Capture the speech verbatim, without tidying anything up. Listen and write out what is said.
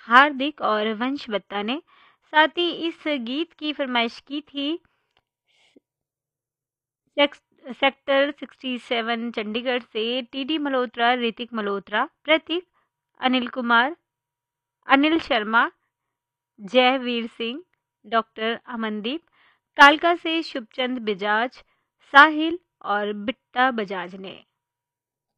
हार्दिक और वंश बत्ता ने। साथ ही इस गीत की फरमाइश की थी सेक्टर सड़सठ चंडीगढ़ से टीडी मल्होत्रा, ऋतिक मल्होत्रा, प्रतीक, अनिल कुमार, अनिल शर्मा, जयवीर सिंह, डॉक्टर अमनदीप, कालका से शुभचंद बजाज, साहिल और बिट्टा बजाज ने।